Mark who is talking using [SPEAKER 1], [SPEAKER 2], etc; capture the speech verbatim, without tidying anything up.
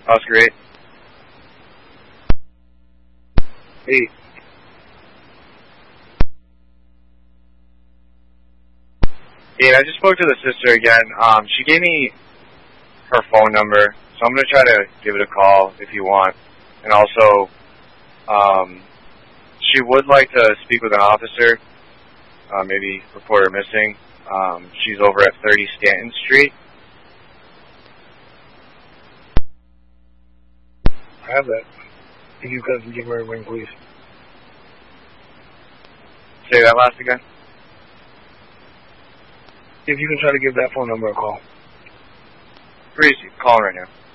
[SPEAKER 1] That's great.
[SPEAKER 2] Hey.
[SPEAKER 1] Yeah, I just spoke to the sister again. Um, she gave me her phone number, so I'm going to try to give it a call if you want. And also, um, she would like to speak with an officer, uh, maybe report her missing. Um, she's over at thirty Stanton Street.
[SPEAKER 2] I have that. If you could give her a ring, please.
[SPEAKER 1] Say that last again.
[SPEAKER 2] If you can try to give that phone number a call.
[SPEAKER 1] Breezy, calling right now.